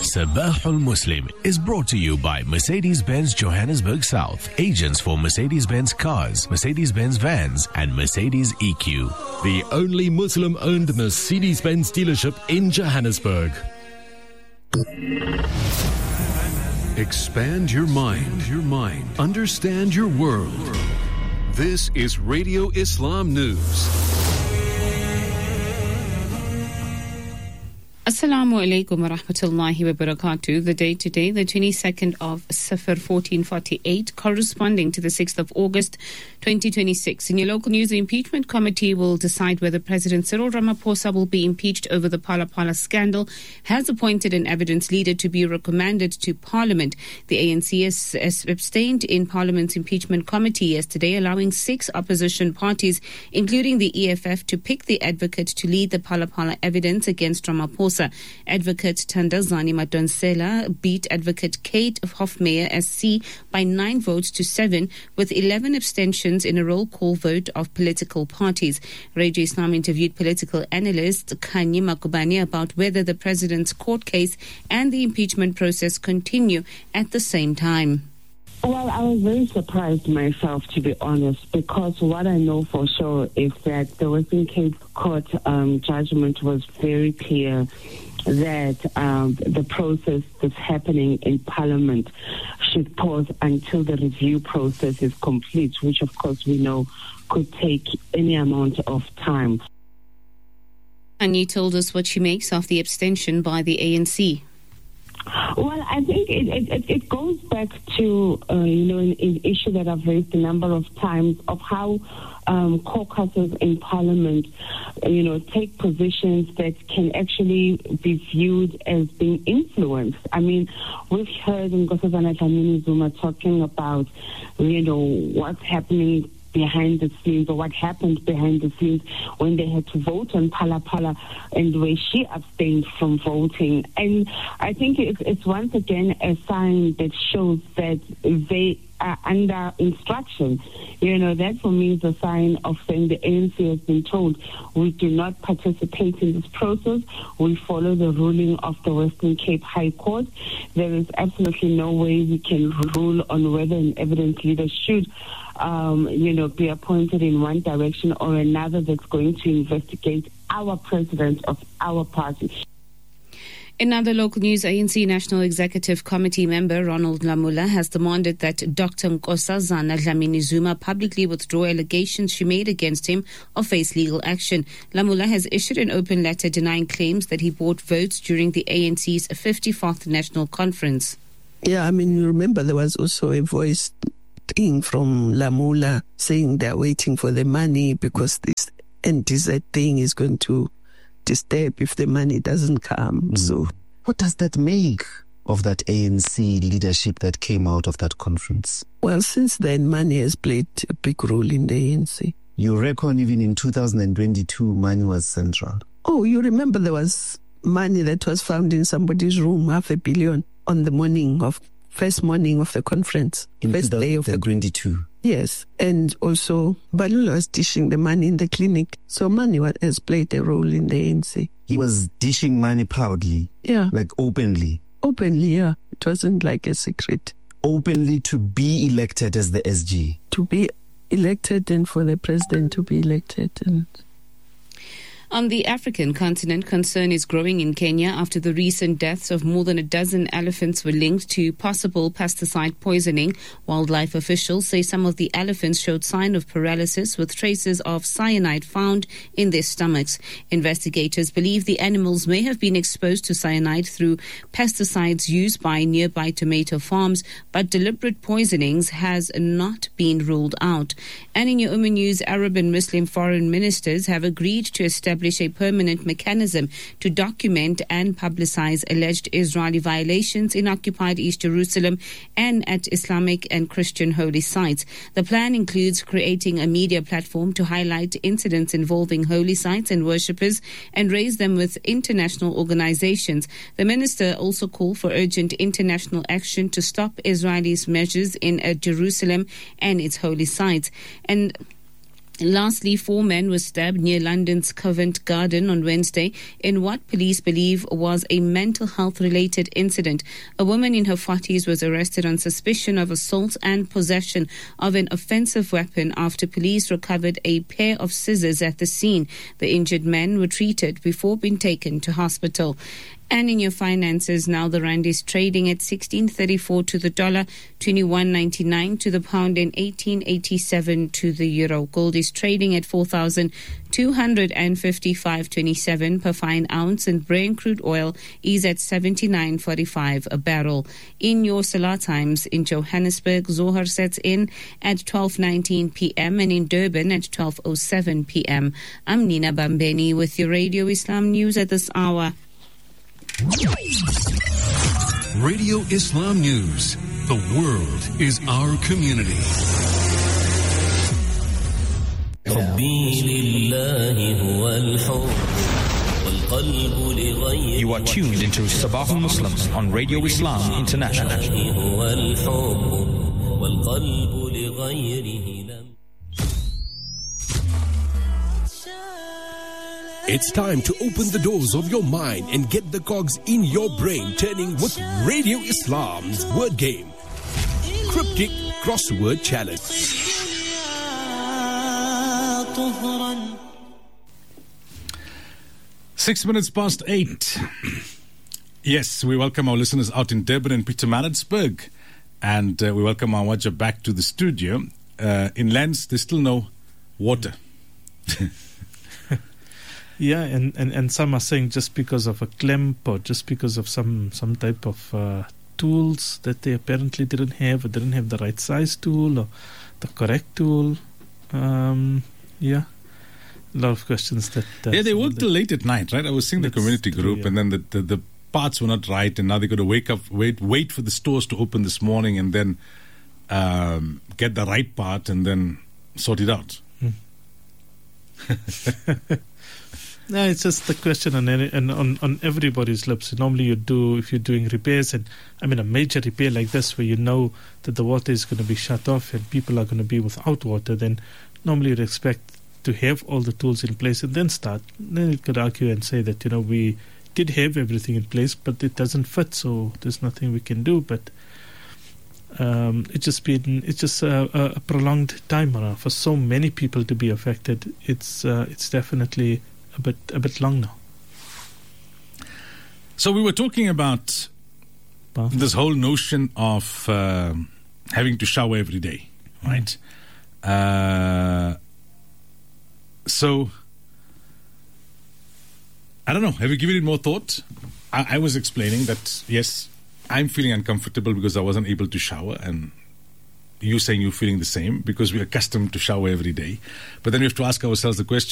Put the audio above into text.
Sabahul Muslim is brought to you by Mercedes-Benz Johannesburg South, agents for Mercedes-Benz cars, Mercedes-Benz vans, and Mercedes EQ. The only Muslim-owned Mercedes-Benz dealership in Johannesburg. Expand your mind. Understand your world. This is Radio Islam News. Assalamu alaikum wa rahmatullahi wa barakatuh. The date today, the 22nd of Safar 1448, corresponding to the 6th of August 2026. In your local news, the impeachment committee will decide whether President Cyril Ramaphosa will be impeached over the Phala Phala scandal, has appointed an evidence leader to be recommended to Parliament. The ANC has abstained in Parliament's impeachment committee yesterday, allowing 6 opposition parties, including the EFF, to pick the advocate to lead the Phala Phala evidence against Ramaphosa. Advocate Thandazani Madonsela beat Advocate Kate Hofmeyer SC by 9 votes to 7, with 11 abstentions in a roll call vote of political parties. Radio Islam interviewed political analyst Khanyi Makubane about whether the president's court case and the impeachment process continue at the same time. Well, I was very surprised myself, to be honest, because what I know for sure is that the Western Cape Court judgment was very clear that the process that's happening in Parliament should pause until the review process is complete, which of course we know could take any amount of time. And you told us what she makes of the abstention by the ANC. Well, I think it goes back to, an issue that I've raised a number of times of how caucuses in Parliament, take positions that can actually be viewed as being influenced. I mean, we've heard Nkosazana Dlamini Zuma talking about, what's happening behind the scenes, or what happened behind the scenes when they had to vote on Phala Phala and where she abstained from voting. And I think it's once again a sign that shows that they are under instruction. That for me is a sign of saying the ANC has been told, we do not participate in this process. We follow the ruling of the Western Cape High Court. There is absolutely no way we can rule on whether an evidence leader should be appointed in one direction or another that's going to investigate our president of our party. In other local news, ANC National Executive Committee member Ronald Lamola has demanded that Dr. Nkosazana Dlamini Zuma publicly withdraw allegations she made against him or face legal action. Lamola has issued an open letter denying claims that he bought votes during the ANC's 54th National Conference. Yeah, you remember there was also a voice thing from Lamola saying they're waiting for the money because this NTZ thing is going to disturb if the money doesn't come. So, what does that make of that ANC leadership that came out of that conference? Well, since then, money has played a big role in the ANC. You reckon even in 2022, money was central? Oh, you remember there was money that was found in somebody's room, 500 million, on the first morning of the conference, in first day of the 2022. Yes, and also Balula was dishing the money in the clinic, so money has played a role in the ANC. He was dishing money proudly, like openly. Openly, yeah. It wasn't like a secret. Openly to be elected as the SG. To be elected and for the president to be elected. And on the African continent, concern is growing in Kenya after the recent deaths of more than a dozen elephants were linked to possible pesticide poisoning. Wildlife officials say some of the elephants showed signs of paralysis with traces of cyanide found in their stomachs. Investigators believe the animals may have been exposed to cyanide through pesticides used by nearby tomato farms, but deliberate poisonings has not been ruled out. And in your Ummah News, Arab and Muslim foreign ministers have agreed to establish a permanent mechanism to document and publicize alleged Israeli violations in occupied East Jerusalem and at Islamic and Christian holy sites. The plan includes creating a media platform to highlight incidents involving holy sites and worshippers and raise them with international organizations. The minister also called for urgent international action to stop Israelis' measures in Jerusalem and its holy sites. And Lastly, 4 men were stabbed near London's Covent Garden on Wednesday in what police believe was a mental health-related incident. A woman in her 40s was arrested on suspicion of assault and possession of an offensive weapon after police recovered a pair of scissors at the scene. The injured men were treated before being taken to hospital. And in your finances now, the rand is trading at 16.34 to the dollar, 21.99 to the pound, and 18.87 to the euro. Gold is trading at 4,255.27 per fine ounce, and Brent crude oil is at 79.45 a barrel. In your Salah times, in Johannesburg, Zohar sets in at 12:19 p.m. and in Durban at 12:07 p.m. I'm Nina Bambeni with your Radio Islam News at this hour. Radio Islam News. The world is our community. You are tuned into Sabahul Muslims on Radio Islam International. It's time to open the doors of your mind and get the cogs in your brain turning with Radio Islam's word game. Cryptic Crossword Challenge. 8:06. Yes, we welcome our listeners out in Durban and Pietermaritzburg. And we welcome our Wajah back to the studio. In Lens, there's still no water. Yeah, and some are saying just because of a clamp or just because of some type of tools that they apparently didn't have, or didn't have the right size tool or the correct tool. Yeah, a lot of questions that... yeah, they worked till late at night, right? I was seeing the community group, and then the parts were not right, and now they got to wait for the stores to open this morning, and then get the right part, and then sort it out. No, it's just the question on everybody's lips. Normally you do, if you're doing repairs, and I mean a major repair like this where you know that the water is going to be shut off and people are going to be without water, then normally you'd expect to have all the tools in place and then start. Then you could argue and say that, we did have everything in place, but it doesn't fit, so there's nothing we can do. But it's just a prolonged time for so many people to be affected. It's definitely a bit long now. So we were talking about this whole notion of having to shower every day, right? So I don't know. Have you given it more thought? I was explaining that, yes, I'm feeling uncomfortable because I wasn't able to shower, and you saying you're feeling the same because we're accustomed to shower every day. But then we have to ask ourselves the question,